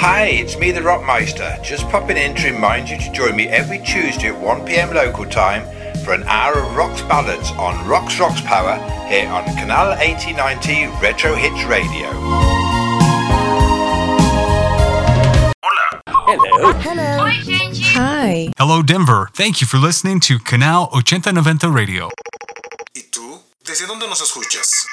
Hi, it's me, the Rockmeister, just popping in to remind you to join me every Tuesday at 1 p.m. local time for an hour of Rocks ballads on Rocks Power here on Canal 8090 Retro Hits Radio. Hola. Hello. Hello. Oi, gente. Hi. Hello, Denver. Thank you for listening to Canal 8090 Radio. ¿Y tú? ¿Desde dónde nos escuchas?